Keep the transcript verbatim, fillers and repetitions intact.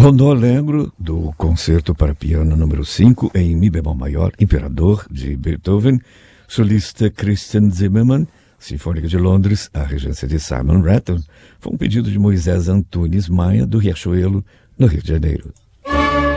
Rondô Alegro, do Concerto para Piano número cinco em Mi bemol maior, Imperador, de Beethoven, solista Christian Zimmermann, Sinfônica de Londres, a regência de Simon Rattle, foi um pedido de Moisés Antunes Maia, do Riachuelo, no Rio de Janeiro.